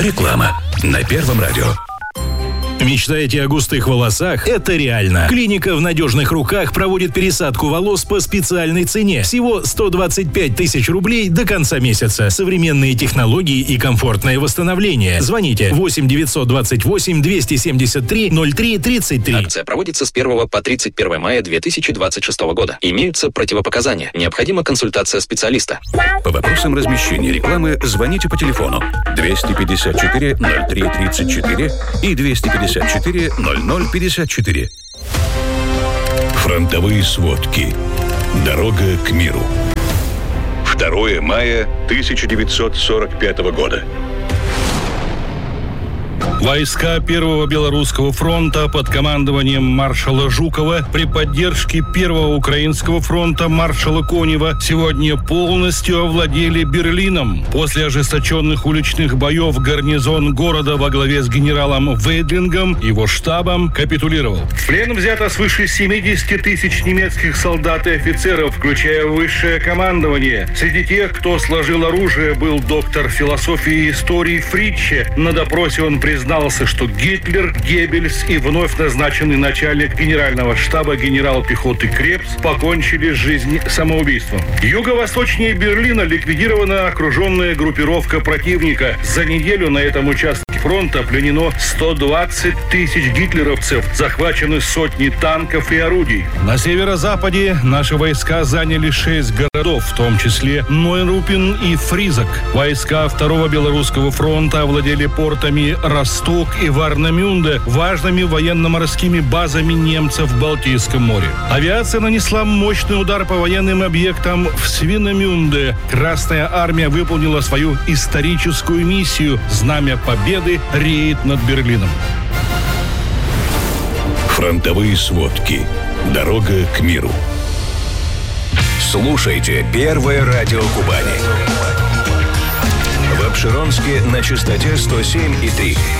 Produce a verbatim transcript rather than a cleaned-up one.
Реклама на Первом радио. Мечтаете о густых волосах? Это реально. Клиника в надежных руках проводит пересадку волос по специальной цене. Всего сто двадцать пять тысяч рублей до конца месяца. Современные технологии и комфортное восстановление. Звоните восемь девятьсот двадцать восемь двести семьдесят три ноль три тридцать три. Акция проводится с первого по тридцать первое мая две тысячи двадцать шестого года. Имеются противопоказания. Необходима консультация специалиста. По вопросам размещения рекламы звоните по телефону двести пятьдесят четыре ноль три тридцать четыре и двести пятьдесят четыре ноль ноль пятьдесят четыре. Фронтовые сводки. Дорога к миру. второе мая тысяча девятьсот сорок пятого года. Войска Первого Белорусского фронта под командованием маршала Жукова при поддержке Первого Украинского фронта маршала Конева сегодня полностью овладели Берлином. После ожесточенных уличных боев гарнизон города во главе с генералом Вейдлингом и его штабом капитулировал. В плен взято свыше семьдесят тысяч немецких солдат и офицеров, включая высшее командование. Среди тех, кто сложил оружие, был доктор философии и истории Фритче. На допросе он признал, что Гитлер, Геббельс и вновь назначенный начальник генерального штаба генерал пехоты Крепс покончили жизнь самоубийством. Юго-восточнее Берлина ликвидирована окруженная группировка противника. За неделю на этом участке фронта пленено сто двадцать тысяч гитлеровцев, захвачены сотни танков и орудий. На северо-западе наши войска заняли шесть городов, в том числе Нойрупин и Фризок. Войска Второго Белорусского фронта овладели портами Росток и Варнамюнде, важными военно-морскими базами немцев в Балтийском море. Авиация нанесла мощный удар по военным объектам в Свинемюнде. Красная армия выполнила свою историческую миссию. Знамя Победы реет над Берлином. Фронтовые сводки. Дорога к миру. Слушайте Первое радио Кубани. В Апшеронске на частоте сто семь и три.